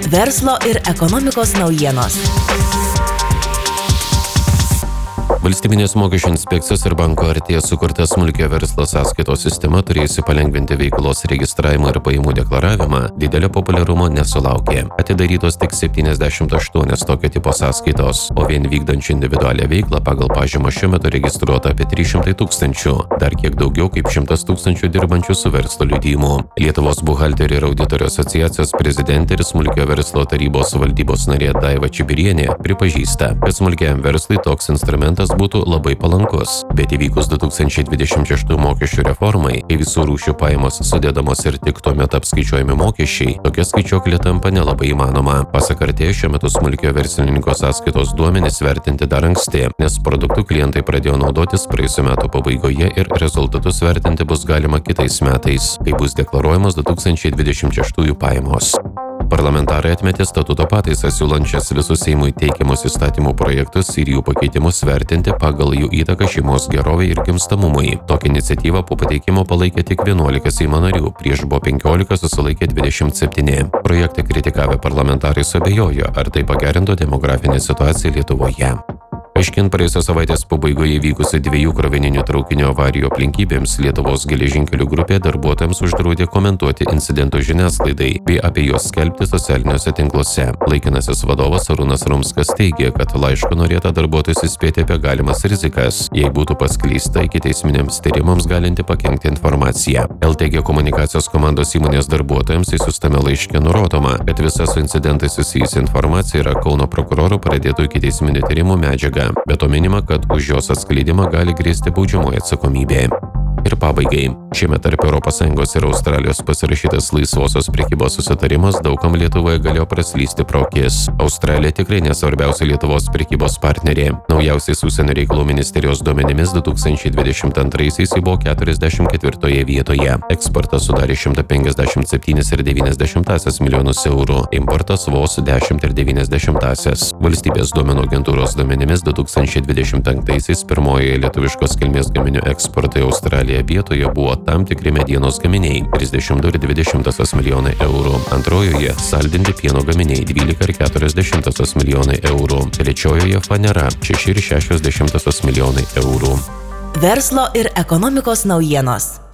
Verslo ir ekonomikos naujienos. Valstybinės mokesčių inspekcijos ir banko artėje sukurta smulkio verslo sąskaitos sistema turėjusi palengvinti veiklos registravimą ir pajamų deklaravimą, didelio populiarumo nesulaukė. Atidarytos tik 78 tokio tipo sąskaitos, o vien vykdančių individualią veiklą pagal pažymą šiuo metu registruota apie 300 000, dar kiek daugiau kaip 100 000 dirbančių su verslo liudijimu. Lietuvos buhalterių ir auditorių asociacijos prezidentė ir smulkio verslo tarybos valdybos narė Daiva Čibirienė pripažįsta, kad smulkiam verslui toks instrumentas būtų labai palankus, bet įvykus 2026 mokesčių reformai, kai visų rūšių pajamos sudedamos ir tik tuomet apskaičiuojami mokesčiai, tokia skaičiuoklė tampa nelabai įmanoma. Pasak artėje, šiuo metu smulkio verslininko sąskaitos duomenys vertinti dar anksti, nes produktų klientai pradėjo naudotis praėjusių metų pabaigoje ir rezultatus vertinti bus galima kitais metais, kai bus deklaruojamos 2026 pajamos. Parlamentarai atmetė statuto pataisą siūlančias visus Seimui teikiamus įstatymų projektus ir jų pakeitimus vertinti pagal jų įtaką šeimos gerovei ir gimstamumui. Tokią iniciatyvą po pateikimo palaikė tik 11 Seimo narių, prieš buvo 15, susilaikė 27. Projektą kritikavę parlamentarai suabejojo, ar tai pagerintų demografinę situaciją Lietuvoje. Aiškint praėjusios savaitės pabaigoje įvykusių 2 krovininių traukinių avarijų aplinkybėms, Lietuvos geležinkelių grupė darbuotojams uždraudė komentuoti incidentų žiniasklaidai bei apie juos skelbti socialiniuose tinkluose. Laikinasis vadovas Arūnas Rumskas teigė, kad laišku norėta darbuotojus įspėti apie galimas rizikas, jei būtų paskleista ikiteisminiams tyrimams galinti pakenkti informaciją. LTG komunikacijos komandos įmonės darbuotojams įsiųstame laiške nurodoma, kad visa su incidentais susijusi informacija yra Kauno prokuroro pradėtų ikiteisminių tyrimų medžiaga. Bet to minima, kad už jos atskleidimą gali grėsti baudžiamoji atsakomybė. Ir pabaigai. Šiemet tarp ES ir Australijos pasirašytas laisvosios prekybos susitarimas daugam Lietuvoje galėjo praslysti pro akis. Australija tikrai nesvarbiausia Lietuvos prekybos partnerė. Naujausiais užsienio reikalų ministerijos duomenimis 2022-aisiais ji buvo 44 vietoje. Eksportas sudarė 157,9 milijonus eurų, importas vos 10,9. Valstybės duomenų agentūros duomenimis 2025-aisiais pirmojoje lietuviškos kilmės gaminių eksportai Australija vietoje buvo tam tikri medienos gaminiai 32,2 milijonai eurų. Antrojoje saldinti pieno gaminiai 12,4 milijonai eurų. Trečiojoje fanera 6,6 milijonai eurų. Verslo ir ekonomikos naujienos.